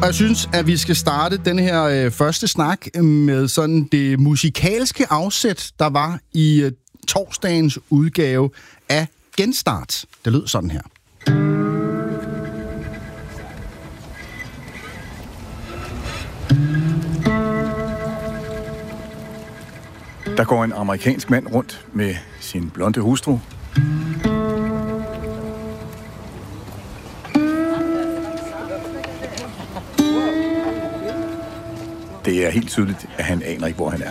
Og jeg synes, at vi skal starte den her første snak med sådan det musikalske afsæt, der var i torsdagens udgave af Genstart. Det lød sådan her. Der går en amerikansk mand rundt med sin blonde hustru. Det er helt tydeligt, at han aner ikke, hvor han er.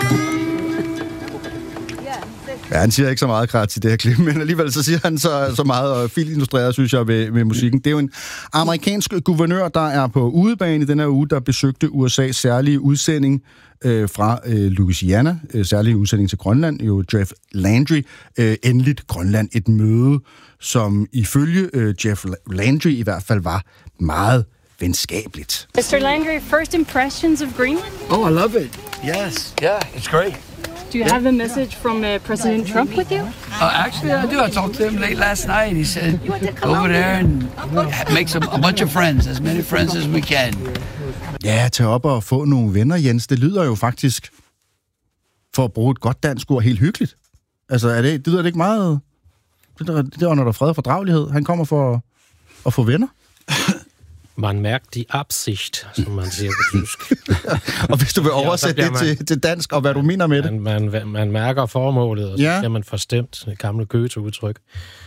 Ja, han siger ikke så meget krat til det her klip, men alligevel så siger han så meget filillustreret, synes jeg, med musikken. Det er jo en amerikansk guvernør, der er på udebane i den her uge, der besøgte USA's særlige udsending fra Louisiana, særlige udsending til Grønland, jo Jeff Landry. Endeligt Grønland, et møde, som ifølge Jeff Landry i hvert fald var meget venskabeligt. Mr. Landry, first impressions of Greenland? Oh, I love it. Yes, yeah, it's great. Do you have a message from President Trump with you? Actually, I do. I talked to him late last night. He said, go over there and make a bunch of friends, as many friends as we can. Ja, tage op og få nogle venner, Jens. Det lyder jo faktisk, for at bruge et godt dansk ord, helt hyggeligt. Altså, det lyder det ikke meget... Det var, når der er fred og fordragelighed. Han kommer for at få venner. Man mærker die Absicht, som man siger på tysk. Og hvis du vil oversætte det til dansk, og hvad du mener med det? Man mærker formålet, og så bliver man forstemt. Det gamle Goethe-udtryk.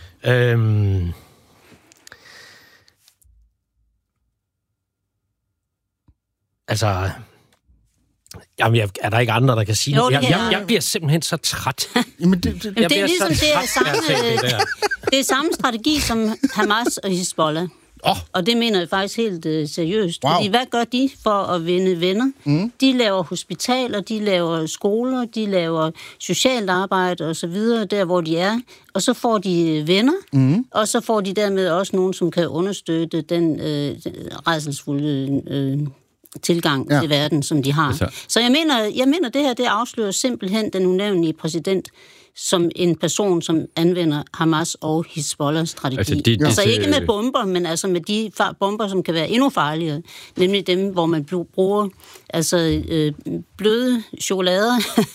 Altså... Jamen, er der ikke andre, der kan sige noget? Jeg bliver simpelthen så træt. Jamen, det er ligesom det er samme strategi som Hamas og Hezbollah. Og det mener jeg faktisk helt seriøst. Wow. Fordi hvad gør de for at vinde venner? De laver hospitaler, de laver skoler, de laver socialt arbejde og så videre, der hvor de er. Og så får de venner, og så får de dermed også nogen, som kan understøtte den rædselsfulde tilgang til verden, som de har. Så jeg mener, det her, det afslører simpelthen den unævnlige præsident som en person, som anvender Hamas og Hezbollah-strategi. Altså ikke med bomber, men altså med de bomber, som kan være endnu farligere. Nemlig dem, hvor man bruger bløde chokolader.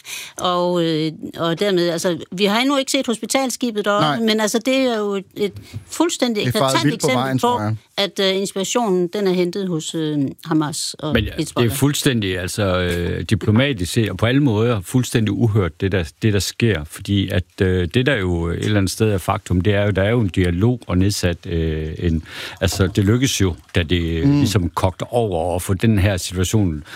og dermed, altså, vi har endnu ikke set hospitalskibet deroppe, men altså, det er jo et fuldstændig eklatant eksempel på, at inspirationen, den er hentet hos Hamas og Hezbollah. Det er fuldstændig, diplomatisk set, og på alle måder fuldstændig uhørt, det der sker. Fordi at det der jo et eller andet sted er faktum, det er jo, der er jo en dialog og nedsat det lykkes jo, da det ligesom kogte over og få den her situation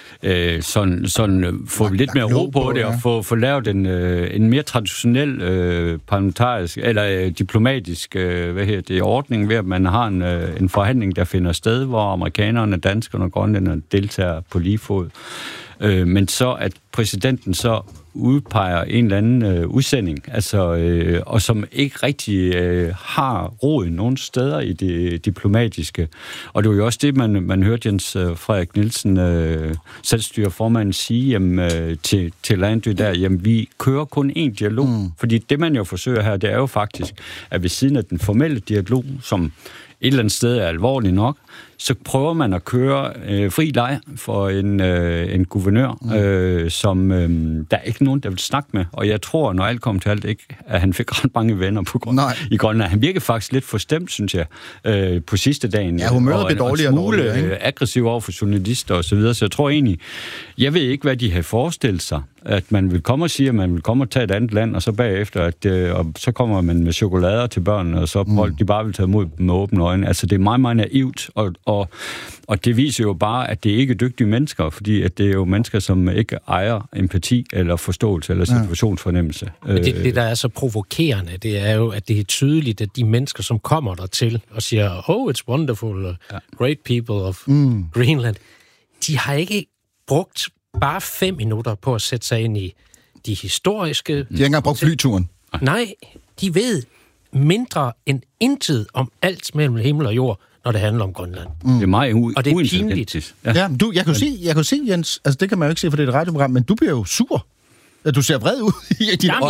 få lidt mere ro på det, og få lavet en mere traditionel parlamentarisk, eller diplomatisk ordning ved, at man har en forhandling, der finder sted, hvor amerikanerne, danskerne og grønlænderne deltager på lige fod. Men så, at præsidenten så udpeger en eller anden udsending, og som ikke rigtig har rod nogen steder i det diplomatiske. Og det var jo også det, man hørte Jens Frederik Nielsen, selvstyreformanden, sige til Landry der, jamen vi kører kun én dialog. Fordi det, man jo forsøger her, det er jo faktisk, at ved siden af den formelle dialog, som et eller andet sted er alvorligt nok, så prøver man at køre fri leg for en guvernør, som der er ikke nogen, der vil snakke med. Og jeg tror, når alt kom til alt, ikke, at han fik ret mange venner i Grønland. Han virker faktisk lidt forstemt, synes jeg, på sidste dagen. Ja, humøret blev dårligere. Og en smule aggressiv over for journalister og så videre. Så jeg tror egentlig, jeg ved ikke, hvad de havde forestillet sig. At man vil komme og sige, at man vil komme og tage et andet land, og så bagefter, og så kommer man med chokolader til børnene, og så de bare vil tage imod med åbne øjne. Altså, det er meget, meget naivt, og det viser jo bare, at det ikke er dygtige mennesker, fordi at det er jo mennesker, som ikke ejer empati, eller forståelse, eller situationsfornemmelse. Men det, der er så provokerende, det er jo, at det er tydeligt, at de mennesker, som kommer dertil og siger, oh, it's wonderful, great people of Greenland, de har ikke brugt bare 5 minutter på at sætte sig ind i de historiske... De har ikke engang brugt flyturen. Nej, de ved mindre end intet om alt mellem himmel og jord, når det handler om Grønland. Det er meget og det er pinligt. Ja, jeg kan se, Jens, altså det kan man jo ikke se, for det er et radioprogram, men du bliver jo sur. Du ser vred ud i dit øjne.